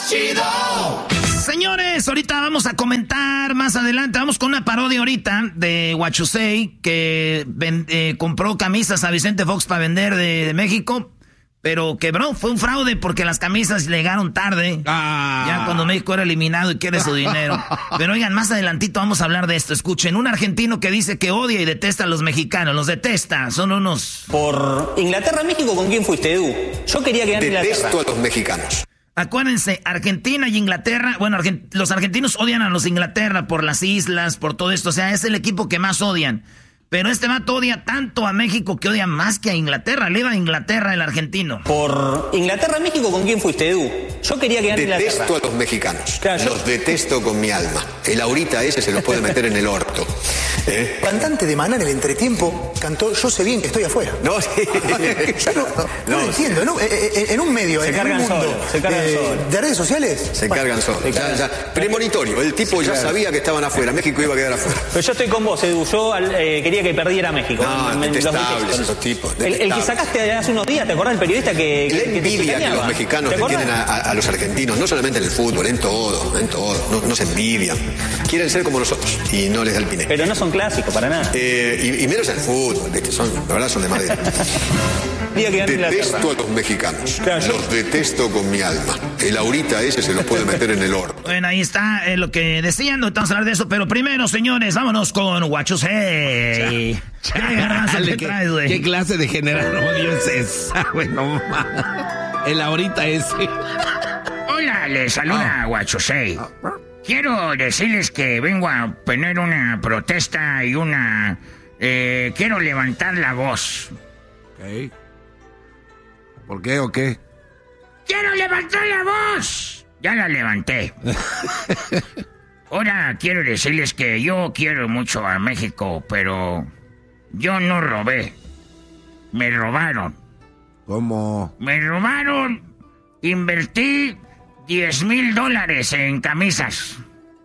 Chido. Señores, ahorita vamos a comentar más adelante. Vamos con una parodia ahorita de What You Say, que compró camisas a Vicente Fox para vender de México, pero quebró. Fue un fraude porque las camisas llegaron tarde. Ya cuando México era eliminado y quiere su dinero. Pero oigan, más adelantito vamos a hablar de esto. Escuchen, un argentino que dice que odia y detesta a los mexicanos. Los detesta, son unos... Por Inglaterra-México, ¿con quién fuiste, Edu? Yo quería que gane Inglaterra. Detesto a los mexicanos. Acuérdense, Argentina y Inglaterra, bueno, los argentinos odian a los Inglaterra por las islas, por todo esto, o sea, es el equipo que más odian. Pero este vato odia tanto a México que odia más que a Inglaterra. Le va a Inglaterra el argentino. Por Inglaterra-México, ¿con quién fuiste, Edu? Yo quería que gane Inglaterra. Detesto a los mexicanos. Claro, los detesto con mi alma. El Aurita ese se los puede meter en el orto. Cantante de Maná en el entretiempo cantó Yo sé bien que estoy afuera. No, sí. No entiendo, ¿no? En un medio, se en cargan un mundo solo, se cargan solo. de redes sociales. Se cargan solos. Premonitorio. El tipo ya sabía que estaban afuera. México iba a quedar afuera. Pero yo estoy con vos, Edu. Yo quería que perdiera México. No, detestables esos tipos. El que sacaste hace unos días, ¿te acordás del periodista que la envidia que los mexicanos le tienen a los argentinos, no solamente en el fútbol, en todo. No se envidian. Quieren ser como nosotros y no les da el pine. Pero no son clásicos para nada. Y menos el fútbol, ¿viste? La verdad son de madera. Detesto a los mexicanos. Claro, los detesto con mi alma. El Aurita ese se los puede meter en el orto. Bueno, ahí está lo que decían, no vamos a hablar de eso, pero primero, señores, vámonos con What You Say. ¿Qué clase de general odio es esa? Bueno, el Aurita ese. Hola, les saluda What You Say. Quiero decirles que vengo a poner una protesta y quiero levantar la voz. Okay. ¿Por qué o qué? ¡Quiero levantar la voz! Ya la levanté. Ahora quiero decirles que yo quiero mucho a México, pero yo no robé. Me robaron. ¿Cómo? Me robaron. Invertí $10,000 en camisas.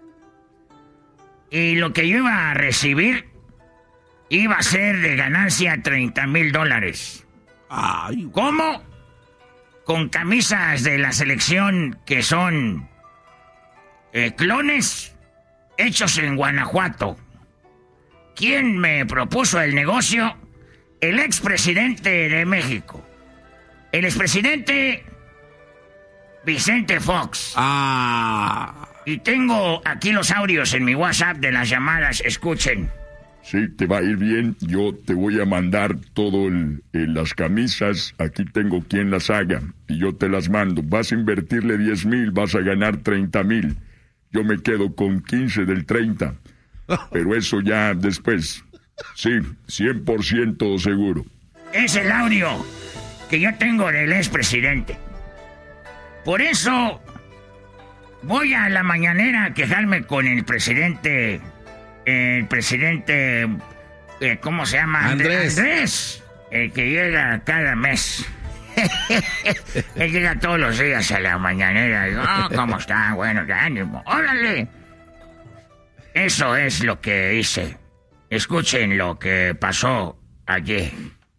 Y lo que yo iba a recibir iba a ser de ganancia $30,000. Ay. ¿Cómo? Con camisas de la selección que son clones hechos en Guanajuato. ¿Quién me propuso el negocio? El expresidente de México. El expresidente Vicente Fox. Y tengo aquí los audios en mi WhatsApp de las llamadas. Escuchen. Sí, te va a ir bien. Yo te voy a mandar todo las camisas. Aquí tengo quien las haga y yo te las mando. Vas a invertirle 10,000, vas a ganar 30,000. Yo me quedo con 15 del 30. Pero eso ya después. Sí, 100% seguro. Es el audio que yo tengo del expresidente. Por eso voy a la mañanera a quejarme con el presidente... ¿cómo se llama? Andrés, el que llega cada mes. Él llega todos los días a la mañanera. Y digo, ¿cómo está? Bueno, de ánimo. ¡Órale! Eso es lo que hice. Escuchen lo que pasó ayer.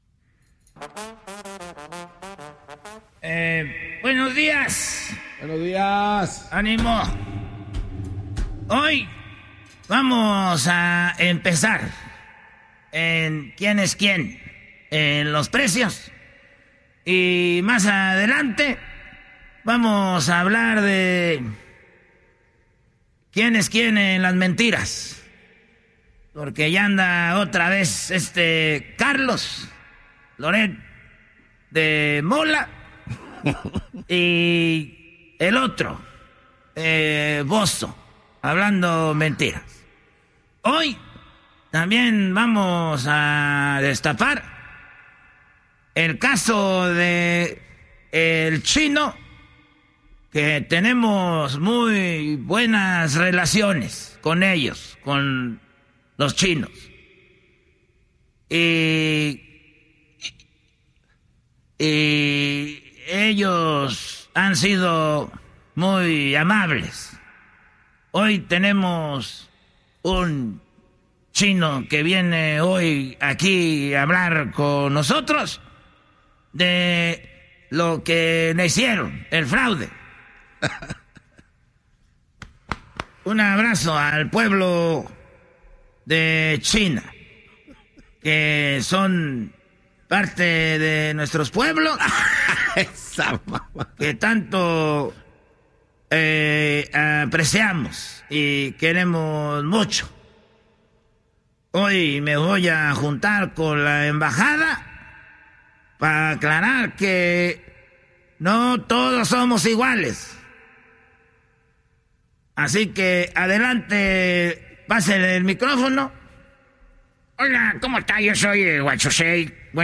Buenos días. Buenos días. Ánimo. Hoy vamos a empezar en quién es quién, en los precios. Y más adelante vamos a hablar de quién es quién en las mentiras. Porque ya anda otra vez Carlos Loret de Mola y el otro, Bozo, hablando mentiras. Hoy también vamos a destapar el caso de el chino, que tenemos muy buenas relaciones con ellos, con los chinos. Y ellos han sido muy amables. Hoy tenemos un chino que viene hoy aquí a hablar con nosotros de lo que le hicieron, el fraude. un abrazo al pueblo de China, que son parte de nuestros pueblos, que tanto apreciamos y queremos mucho. Hoy me voy a juntar con la embajada para aclarar que no todos somos iguales. Así que adelante, pásenle el micrófono. Hola, ¿cómo está? Yo soy Wachusei.